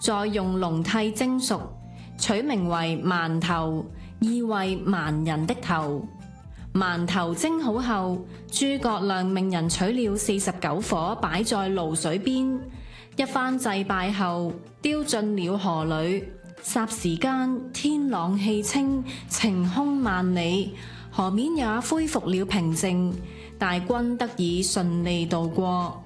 再用籠屉蒸熟，取名為饅頭，意為蠻人的頭。饅頭蒸好後，諸葛亮命人取了49顆擺在滷水邊，一番祭拜後，丟進了河裏。霎時間，天朗氣清，晴空萬里，河面也恢復了平靜，大軍得以順利渡過。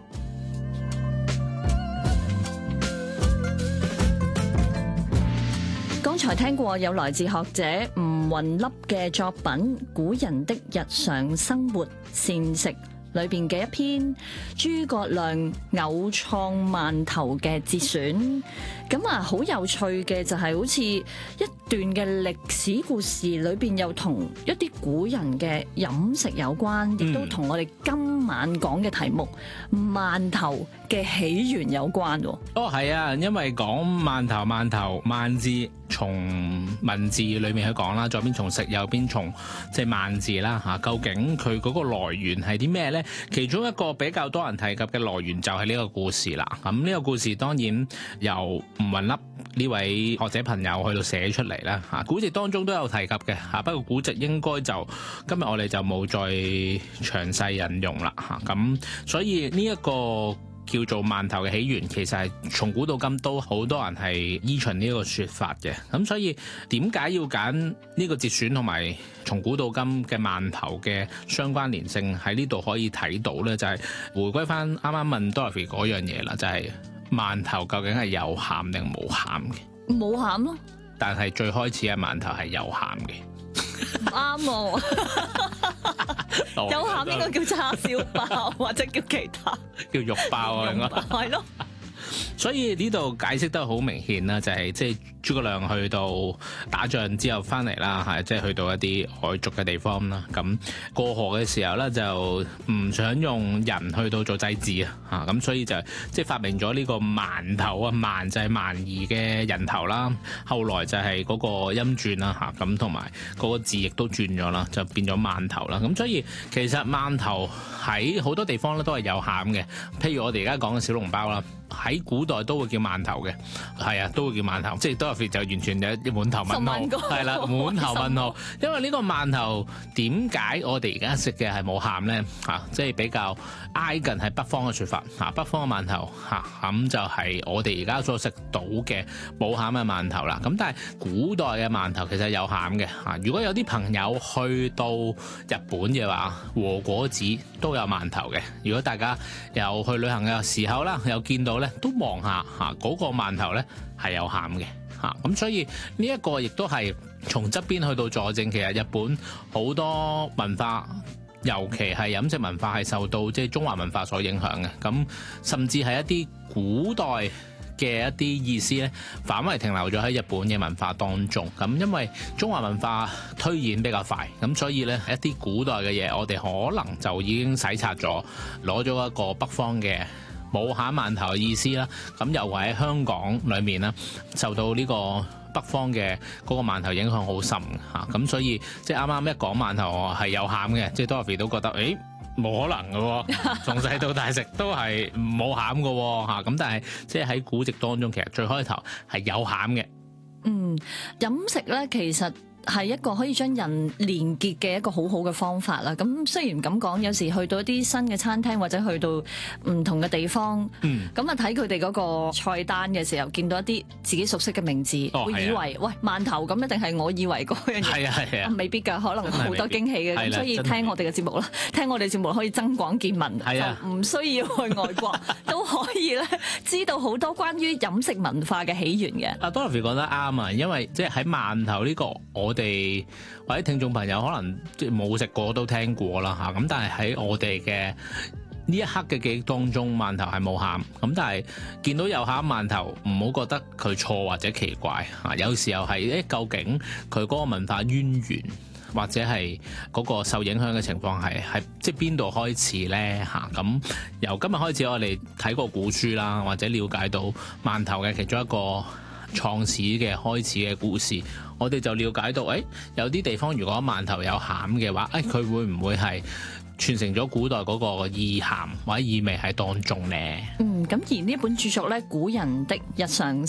剛才聽過有來自學者吳雲粒嘅作品《古人的日常生活膳食》裏邊嘅一篇諸葛亮偶創饅頭嘅節選。咁啊，好有趣嘅就係好似一段嘅歷史故事裏邊，又同一啲古人嘅飲食有關，亦都同我哋今晚講嘅題目饅頭嘅起源有關。 哦，係啊，因為講饅頭，饅字從文字裏面去講啦，左邊從食，右邊從即係饅字啦嚇。究竟佢嗰個來源係啲咩呢？其中一個比較多人提及嘅來源就係呢個故事啦。咁呢個故事當然由吳雲粒呢位學者朋友去到寫出嚟啦嚇。古籍當中都有提及嘅嚇，不過古籍應該就今日我哋就冇再詳細引用啦嚇。咁所以呢一個叫做饅頭嘅起源，其實係從古到今都好多人係依循呢一個說法嘅。咁所以點解要揀呢個節選同埋從古到今嘅饅頭嘅相關聯性喺呢度可以睇到呢？就係回歸翻啱啱問 Dorothy 嗰樣嘢啦，就係饅頭究竟係有餡定冇餡嘅？ 冇餡咯， 但係最開始嘅饅頭係有餡嘅。 唔啱喎，有餡應該叫叉燒包或者叫其他， 叫肉包啊，應該係咯。 所以呢度解釋得好明顯啦，就係即係諸葛亮去到打仗之後翻嚟啦，係即係去到一啲外族嘅地方啦。咁過河嘅時候咧，就唔想用人去到做祭祀啊，咁所以就即係發明咗呢個饅頭啊，饅就係蠻夷嘅人頭啦。後來就係嗰個音轉啦嚇，咁同埋嗰個字亦都轉咗啦，就變咗饅頭啦。咁所以其實饅頭喺好多地方咧都係有餡嘅，譬如我哋而家講嘅小籠包啦。喺古代都會叫饅頭嘅，係啊，都會叫饅頭，即係Dorothy就完全有滿頭問號，係啦，滿頭問號。因為呢個饅頭點解我哋而家食嘅係冇餡咧？嚇，即係比較挨近係北方嘅説法嚇，北方嘅饅頭嚇，咁就係我哋而家所食到嘅冇餡嘅饅頭啦。咁但係古代嘅饅頭其實有餡嘅嚇。如果有啲朋友去到日本嘅話，和果子都有饅頭嘅。如果大家有去旅行嘅時候啦，有見到都望下嚇嗰個饅頭咧係有餡嘅嚇，咁所以呢一個亦都係從側邊去到佐證，其實日本好多文化，尤其係飲食文化係受到即係中華文化所影響嘅，咁甚至係一啲古代嘅一啲意思咧，反為停留咗喺日本嘅文化當中。咁因為中華文化推演比較快，咁所以咧一啲古代嘅嘢，我哋可能就已經洗刷咗，攞咗一個北方嘅冇餡饅頭嘅意思啦，咁又喺香港裏面啦，受到呢個北方嘅嗰個饅頭影響好深嚇，咁所以即係啱啱一講饅頭係有餡嘅，即係Dorothy都覺得誒冇可能嘅喎，從細到大食都係冇餡嘅喎嚇，咁但係即係喺古籍當中，其實最開頭係有餡嘅。 飲食咧其實係一個可以將人連結嘅一個好好嘅方法啦。咁雖然咁講，有時去到一啲新嘅餐廳或者去到唔同嘅地方，咁啊睇佢哋嗰個菜單嘅時候，見到一啲自己熟悉嘅名字，會以為喂饅頭咁一定係我以為嗰樣嘢，係啊，未必㗎，可能好多驚喜嘅。咁所以聽我哋嘅節目啦，聽我哋節目可以增廣見聞，就唔需要去外國都可以咧知道好多關於飲食文化嘅起源嘅。 阿 Dorothy 講得啱啊，因為即係喺饅頭呢個我哋或者聽眾朋友可能即係冇食過都聽過啦嚇，咁但係喺我哋嘅呢一刻嘅記憶當中，饅頭係冇餡，咁但係見到有餡饅頭，唔好覺得佢錯或者奇怪嚇，有時候係究竟佢嗰個文化淵源或者係嗰個受影響嘅情況係即係邊度開始咧嚇？咁由今日開始，我哋睇過古書啦，或者了解到饅頭嘅其中一個創始嘅開始嘅故事，我哋就了解到，有啲地方如果饅頭有餡嘅話，佢會唔會係傳承咗古代嗰個意涵或者意味喺當中呢？ 咁而呢本著作咧，《古人的日常